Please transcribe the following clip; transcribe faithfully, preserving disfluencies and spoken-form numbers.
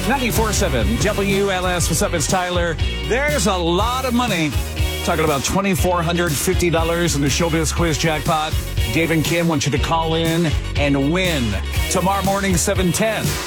ninety-four point seven W L S. What's up? It's Tyler. There's a lot of money. Talking about two thousand four hundred fifty dollars in the Showbiz Quiz Jackpot. Dave and Kim want you to call in and win tomorrow morning, seven ten.